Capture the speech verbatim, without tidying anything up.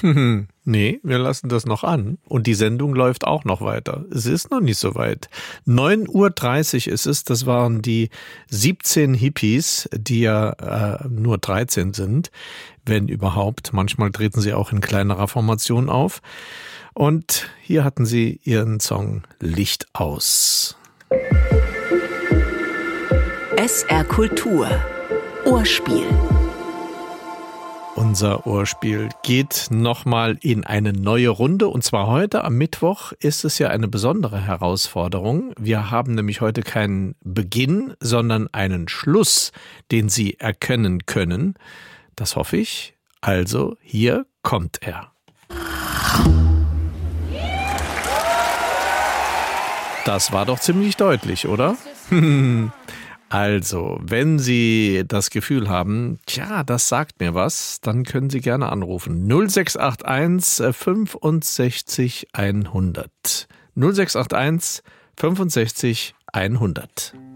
Nee, wir lassen das noch an. Und die Sendung läuft auch noch weiter. Es ist noch nicht so weit. neun Uhr dreißig ist es. Das waren die siebzehn Hippies, die ja äh, nur dreizehn sind, wenn überhaupt. Manchmal treten sie auch in kleinerer Formation auf. Und hier hatten sie ihren Song Licht aus. S R Kultur. Ohrspiel. Unser Ohrspiel geht nochmal in eine neue Runde. Und zwar heute am Mittwoch ist es ja eine besondere Herausforderung. Wir haben nämlich heute keinen Beginn, sondern einen Schluss, den Sie erkennen können. Das hoffe ich. Also hier kommt er. Das war doch ziemlich deutlich, oder? Also, wenn Sie das Gefühl haben, tja, das sagt mir was, dann können Sie gerne anrufen. null sechs acht eins fünfundsechzig hundert. null sechs acht eins fünfundsechzig hundert.